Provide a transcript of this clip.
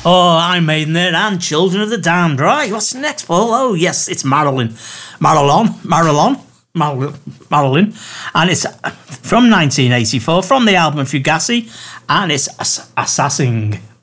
Oh, Iron Maiden there, and Children of the Damned. Right, what's next, Paul? Oh, yes, it's Marilyn. And it's from 1984, from the album Fugazi, and it's Assassin.